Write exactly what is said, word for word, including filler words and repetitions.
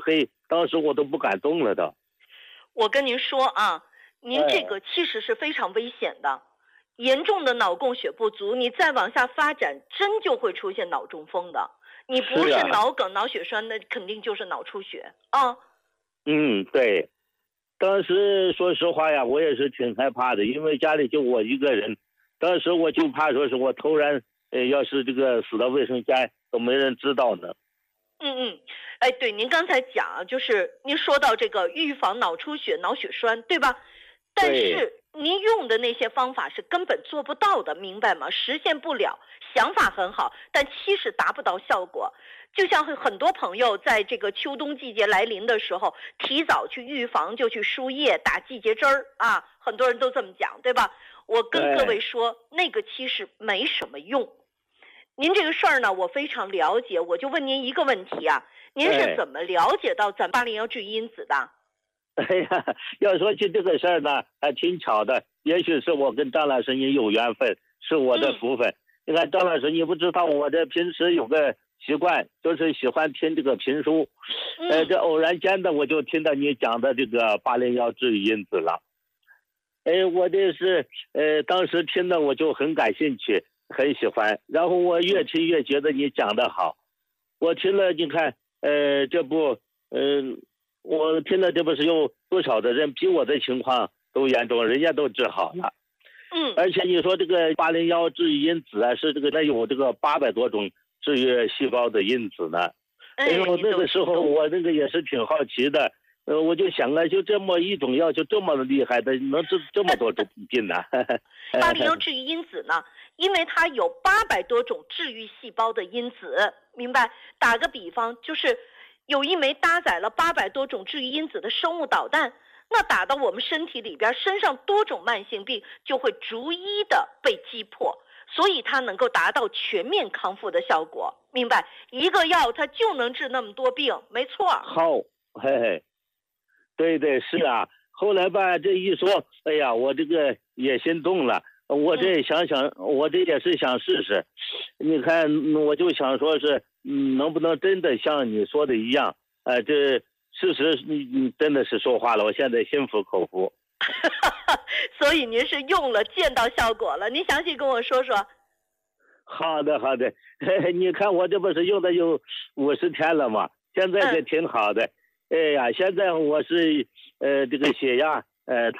黑，当时我都不敢动了的。 我跟您说啊，您这个其实是非常危险的，严重的脑供血不足，你再往下发展，真就会出现脑中风的。你不是脑梗、脑血栓，那肯定就是脑出血啊。 嗯，对。当时说实话呀，我也是挺害怕的，因为家里就我一个人。当时我就怕说是我突然，呃，要是这个死到卫生间，都没人知道呢。 嗯嗯，哎，对，您刚才讲，就是您说到这个预防脑出血、脑血栓，对吧？但是您用的那些方法是根本做不到的，明白吗？实现不了，想法很好，但其实达不到效果。就像很多朋友在这个秋冬季节来临的时候，提早去预防，就去输液、打季节针儿啊，很多人都这么讲，对吧？我跟各位说，那个其实没什么用。您这个事儿呢，我非常了解，我就问您一个问题啊，您是怎么了解到咱八零幺治愈因子的？ 哎呀，要说起这个事儿呢，还挺巧的。也许是我跟张老师你有缘分，是我的福分。嗯、你看，张老师，你不知道我这平时有个习惯，就是喜欢听这个评书。嗯、呃，这偶然间的我就听到你讲的这个八零幺治愈因子了。哎，我这是呃，当时听的我就很感兴趣，很喜欢。然后我越听越觉得你讲的好。我听了，你看，呃，这不，嗯、呃。我听了，这不是有多少的人比我的情况都严重，人家都治好了。 嗯， 而且你说这个八零幺治愈因子啊，是这个它有这个八百多种治愈细胞的因子呢。哎呦，那个时候我那个也是挺好奇的，呃，我就想啊，就这么一种药就这么厉害的，能治这么多种病呢？ 八零幺治愈因子呢，因为它有八百多种治愈细胞的因子，明白？打个比方，就是有一枚搭载了八百多种治愈因子的生物导弹，那打到我们身体里边，身上多种慢性病就会逐一的被击破，所以它能够达到全面康复的效果，明白？一个药它就能治那么多病，没错。 好，嘿嘿，对对是啊。后来吧，这一说，哎呀，我这个也心动了。我这想想，嗯、我这也是想试试。你看，我就想说是，嗯，能不能真的像你说的一样？呃，这事实，你真的是说话了，我现在心服口服。 所以您是用了，见到效果了，您详细跟我说说。 好的，好的。你看我这不是用的有五十天了吗？现在这挺好的。嗯、哎呀，现在我是呃这个血压呃。